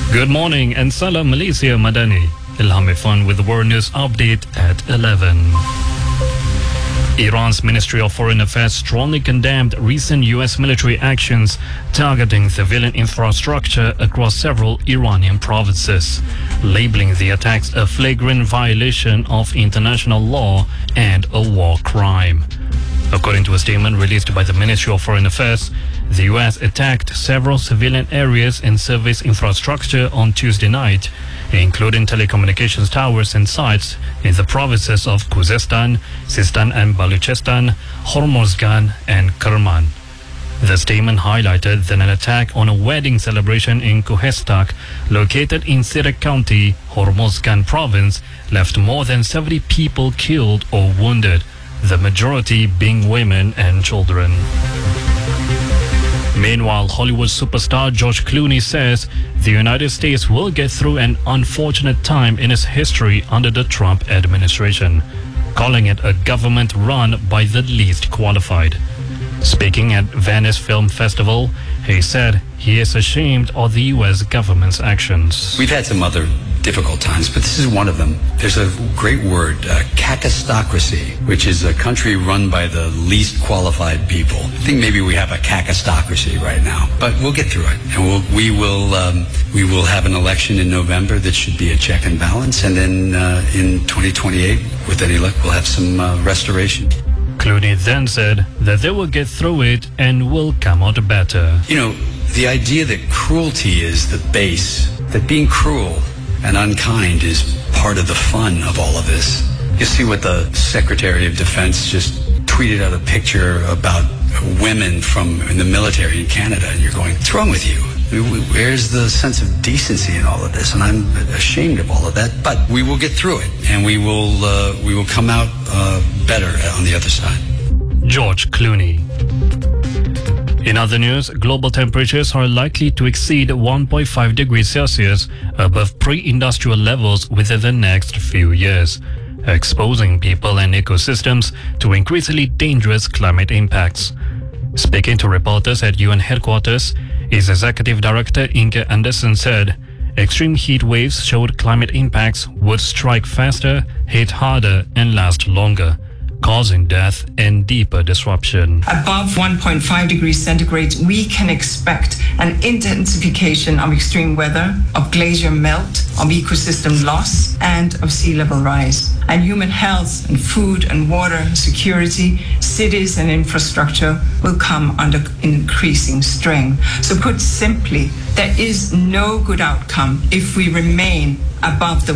Good morning and Salam Malaysia Madani. Ilham Irfan with the World News Update at 11. Iran's Ministry of Foreign Affairs strongly condemned recent U.S. military actions targeting civilian infrastructure across several Iranian provinces, labeling the attacks a flagrant violation of international law and a war crime. According to a statement released by the Ministry of Foreign Affairs, the U.S. attacked several civilian areas and service infrastructure on Tuesday night, including telecommunications towers and sites in the provinces of Khuzestan, Sistan and Baluchistan, Hormozgan and Kerman. The statement highlighted that an attack on a wedding celebration in Kohestak, located in Sirak County, Hormozgan province, left more than 70 people killed or wounded, the majority being women and children. Meanwhile, Hollywood superstar George Clooney says the United States will get through an unfortunate time in its history under the Trump administration, calling it a government run by the least qualified. Speaking at Venice Film Festival, he said he is ashamed of the U.S. government's actions. We've had some other difficult times, but this is one of them. There's a great word, kakistocracy, which is a country run by the least qualified people. I think maybe we have a kakistocracy right now, but we'll get through it. And we will have an election in November that should be a check and balance. And then in 2028, with any luck, we'll have some restoration. Clooney then said that they will get through it and will come out better. You know, the idea that cruelty is the base, that being cruel and unkind is part of the fun of all of this. You see what the Secretary of Defense just tweeted out a picture about women in the military in Canada, and you're going, what's wrong with you? Where's the sense of decency in all of this? And I'm ashamed of all of that, but we will get through it, and we will come out better on the other side. George Clooney. In other news, global temperatures are likely to exceed 1.5 degrees Celsius above pre-industrial levels within the next few years, exposing people and ecosystems to increasingly dangerous climate impacts. Speaking to reporters at UN headquarters, its executive director Inge Andersen said extreme heat waves showed climate impacts would strike faster, hit harder and last longer, causing death and deeper disruption. Above 1.5 degrees centigrade, we can expect an intensification of extreme weather, of glacier melt, of ecosystem loss, and of sea level rise. And human health and food and water security, cities and infrastructure will come under increasing strain. So put simply, there is no good outcome if we remain above the